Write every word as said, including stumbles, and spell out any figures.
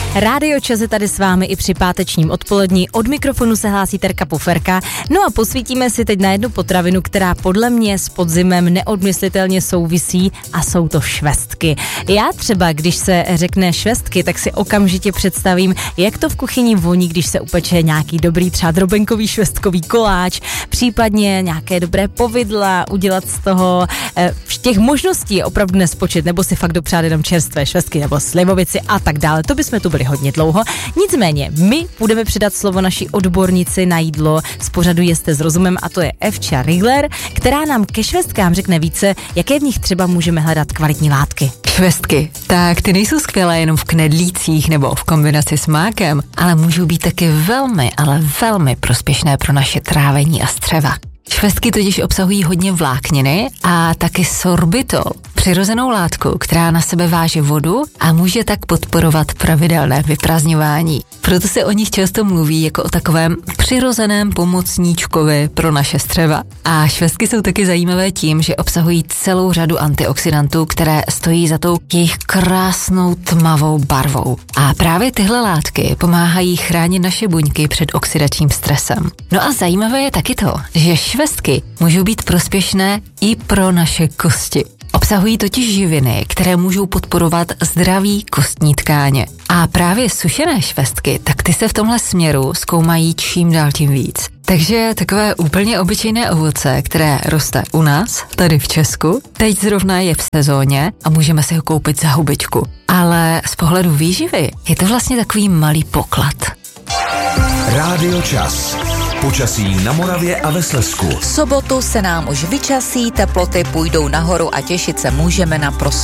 Rádio Čas je tady s vámi i při pátečním odpolední. Od mikrofonu se hlásí Terka Puferka. No a posvítíme si teď na jednu potravinu, která podle mě s podzimem neodmyslitelně souvisí, a jsou to švestky. Já třeba, když se řekne švestky, tak si okamžitě představím, jak to v kuchyni voní, když se upeče nějaký dobrý třeba drobenkový švestkový koláč, případně nějaké dobré povidla, udělat z toho eh, těch možností je opravdu nespočet, nebo si fakt dopřát jenom čerstvé švestky nebo slivovici a tak dále. To bychom tu byli hodně dlouho. Nicméně, my budeme předat slovo naší odbornici na jídlo z pořadu Jeste s rozumem, a to je Evča Rigler, která nám ke švestkám řekne více, jaké v nich třeba můžeme hledat kvalitní látky. Švestky, tak ty nejsou skvělé jenom v knedlících nebo v kombinaci s mákem, ale můžou být taky velmi, ale velmi prospěšné pro naše trávení a střeva. Švestky totiž obsahují hodně vlákniny a taky sorbitol, přirozenou látku, která na sebe váže vodu a může tak podporovat pravidelné vyprázdňování. Proto se o nich často mluví jako o takovém přirozeném pomocníčkovi pro naše střeva. A švestky jsou taky zajímavé tím, že obsahují celou řadu antioxidantů, které stojí za tou jejich krásnou tmavou barvou. A právě tyhle látky pomáhají chránit naše buňky před oxidačním stresem. No a zajímavé je taky to, že švestky můžou být prospěšné i pro naše kosti. Obsahují totiž živiny, které můžou podporovat zdraví kostní tkáně. A právě sušené švestky, tak ty se v tomhle směru zkoumají čím dál tím víc. Takže takové úplně obyčejné ovoce, které roste u nás, tady v Česku, teď zrovna je v sezóně a můžeme si ho koupit za hubičku. Ale z pohledu výživy je to vlastně takový malý poklad. Rádio Čas. Počasí na Moravě a ve Slezsku. V sobotu se nám už vyčasí, teploty půjdou nahoru a těšit se můžeme na pros